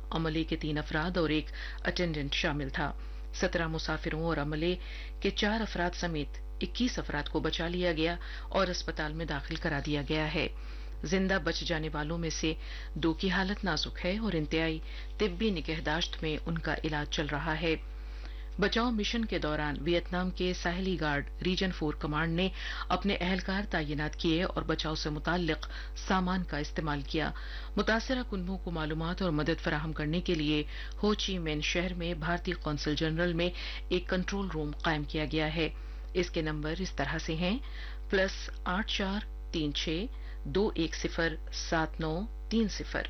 अमले के 3 अफराद और एक अटेंडेंट शामिल था। 17 मुसाफिरों और अमले के 4 अफराद समेत 21 अफराद को बचा लिया गया और अस्पताल में दाखिल करा दिया गया है। जिंदा बच जाने वालों में से 2 की हालत नाजुक है और इंतहाई तिब्बी निगहदाश्त में उनका इलाज चल रहा है। बचाव मिशन के दौरान वियतनाम के साहली गार्ड रीजन 4 कमांड ने अपने अहलकार तैनात किए और बचाव से मुताल्लिक सामान का इस्तेमाल किया। मुतासरा कुनबों को मालूमात और मदद फराहम करने के लिए हो ची मिन शहर में भारतीय कौंसल जनरल में एक कंट्रोल रूम कायम किया गया है। इसके नंबर इस तरह से हैं +8436 210 7930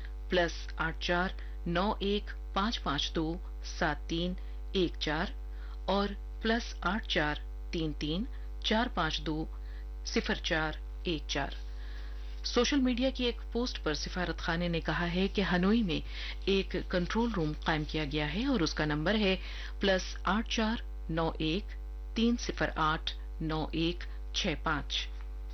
+8491 552 7314 और +8433 452 0414। सोशल मीडिया की एक पोस्ट पर सिफारत खाने ने कहा है कि हनोई में एक कंट्रोल रूम कायम किया गया है और उसका नंबर है +8491 308 9165।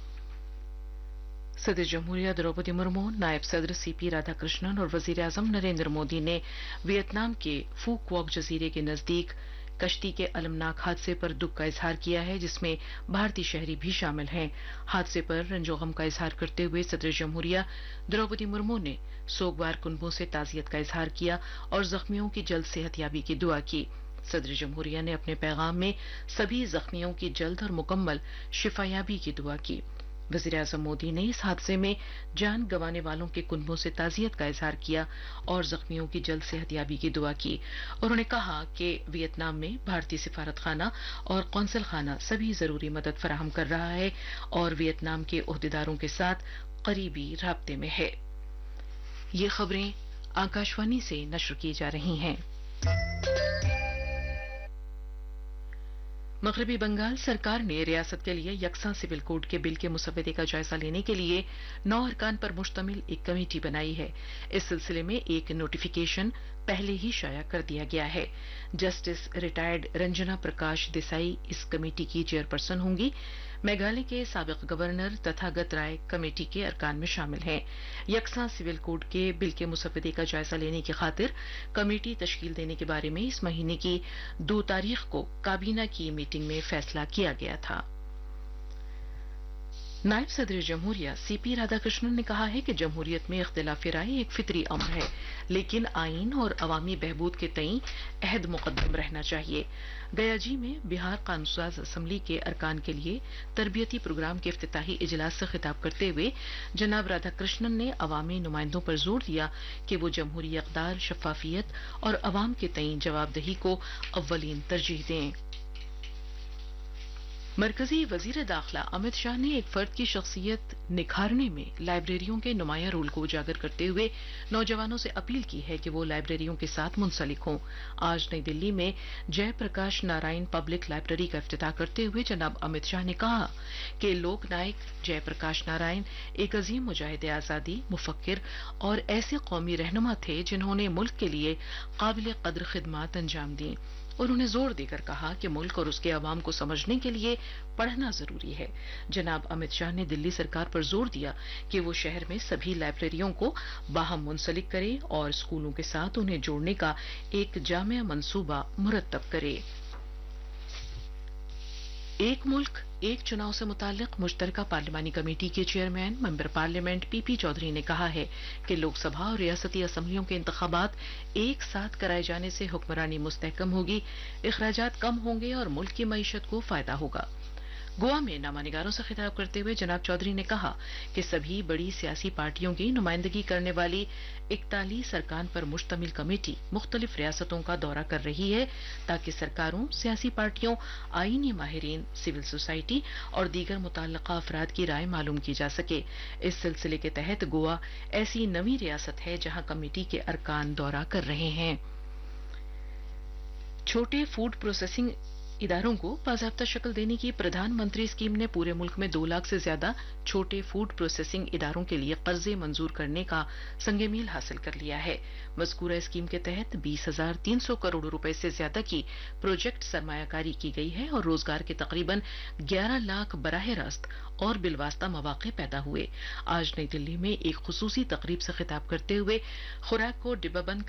सदर जमहूरिया द्रौपदी मुर्मू, नायब सदर सीपी राधाकृष्णन और वजीर आजम नरेंद्र मोदी ने वियतनाम के फू क्वॉक जजीरे के नजदीक कश्ती के अलमनाक हादसे पर दुख का इजहार किया है, जिसमें भारतीय शहरी भी शामिल हैं। हादसे पर रंजोगम का इजहार करते हुए सदर जमहूरिया द्रौपदी मुर्मू ने सोगवार कुनबों से ताजियत का इजहार किया और जख्मियों की जल्द सेहतयाबी की दुआ की। सदर जमहूरिया ने अपने पैगाम में सभी जख्मियों की जल्द और मुकम्मल शिफायाबी की दुआ की। वजीर आजम मोदी ने इस हादसे में जान गंवाने वालों के कुनबों से ताजियत का इजहार किया और जख्मियों की जल्द सेहतयाबी की दुआ की। उन्होंने कहा कि वियतनाम में भारतीय सिफारत खाना और कौंसल खाना सभी जरूरी मदद फराहम कर रहा है और वियतनाम के ओहदेदारों के साथ करीबी राब्ते में है। ये खबरें आकाशवाणी से नश्र की जा रही हैं। मगरबी बंगाल सरकार ने रियासत के लिए यकसा सिविल कोड के बिल के मुसव्वदे का जायजा लेने के लिए 9 अरकान पर मुश्तमिल एक कमेटी बनाई है। इस सिलसिले में एक नोटिफिकेशन पहले ही शाया कर दिया गया है। जस्टिस रिटायर्ड रंजना प्रकाश देसाई इस कमेटी की चेयरपर्सन होंगी। मेघालय के साबिक गवर्नर तथागत राय कमेटी के अरकान में शामिल हैं। यकसा सिविल कोड के बिल के मुसव्वदे का जायजा लेने की खातिर कमेटी तश्कील देने के बारे में इस महीने की 2 तारीख को काबीना की मीटिंग में फैसला किया गया था। नायब सदर जमहूरिया सीपी राधाकृष्णन ने कहा है कि जमहूरियत में इख्तिलाफ राय एक फितरी अम्र है, लेकिन आईन और अवामी बहबूद के तईं अहद मुकद्दम रहना चाहिए। गयाजी में बिहार कानूनसाज असम्बली के अरकान के लिए तरबियती प्रोग्राम के इफ्तिताही इजलास से खिताब करते हुए जनाब राधाकृष्णन ने अवामी नुमाइंदों पर जोर दिया कि वो जमहूरी इक़दार, शफाफियत और अवाम के तईं जवाबदेही को अव्वलीन तरजीह दें। मरकजी वजीर दाखिला अमित शाह ने एक फर्द की शख्सियत निखारने में लाइब्रेरियों के नुमाया रोल को उजागर करते हुए नौजवानों से अपील की है कि वो लाइब्रेरियों के साथ मुंसलिक हों। आज नई दिल्ली में जयप्रकाश नारायण पब्लिक लाइब्रेरी का इफ्तिताह करते हुए जनाब अमित शाह ने कहा कि लोक नायक जयप्रकाश नारायण एक अजीम मुजाहिद आजादी, मुफक्किर और ऐसे कौमी रहनुमा थे जिन्होंने मुल्क के लिए काबिल कद्र खिदमात अंजाम दी। उन्होंने जोर देकर कहा कि मुल्क और उसके अवाम को समझने के लिए पढ़ना जरूरी है। जनाब अमित शाह ने दिल्ली सरकार पर जोर दिया कि वो शहर में सभी लाइब्रेरियों को बाहम मुंसलिक करे और स्कूलों के साथ उन्हें जोड़ने का एक जामिया मंसूबा मुरत्तब करे। एक मुल्क एक चुनाव से मुताल्लिक मुश्तरका पार्लिमानी कमेटी के chairman member parliament PP Chaudhary ने कहा है कि लोकसभा और रियासती असम्बलियों के इंतखाबात एक साथ कराए जाने से हुक्मरानी मुस्तहकम होगी, अखराजात कम होंगे और मुल्क की मईशत को फायदा होगा। गोवा में नामानिगारों से खिताब करते हुए जनाब चौधरी ने कहा कि सभी बड़ी सियासी पार्टियों की नुमाइंदगी करने वाली 41 अरकान पर मुश्तमिल कमेटी मुख्तलिफ रियासतों का दौरा कर रही है ताकि सरकारों, सियासी पार्टियों, आईनी माहिरीन, सिविल सोसाइटी और दीगर मुतल्लका अफराद की राय मालूम की जा सके। इस सिलसिले के तहत गोवा ऐसी नवी रियासत है जहां कमेटी के अरकान दौरा कर रहे हैं। छोटे फूड प्रोसेसिंग इदारों को बाज़ाब्ता शक्ल देने की प्रधानमंत्री स्कीम ने पूरे मुल्क में 2 लाख से ज्यादा छोटे फूड प्रोसेसिंग इदारों के लिए कर्जे मंजूर करने का संगे मील हासिल कर लिया है। मज़कूरा स्कीम के तहत 20,300 करोड़ रुपए से ज्यादा की प्रोजेक्ट सरमायाकारी की गई है और रोजगार के तकरीबन 11 लाख बराह रास्त और बिलवास्ता मौके पैदा हुए। आज नई दिल्ली में एक खुसूसी तकरीब से खिताब करते हुए खुराक को डिब्बाबंद